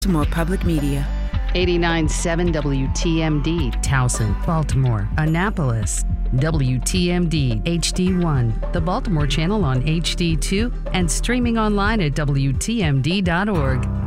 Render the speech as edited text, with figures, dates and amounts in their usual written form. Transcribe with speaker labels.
Speaker 1: Baltimore Public Media.
Speaker 2: 89.7 WTMD, Towson, Baltimore, Annapolis. WTMD HD1, the Baltimore channel on HD2, and streaming online at WTMD.org.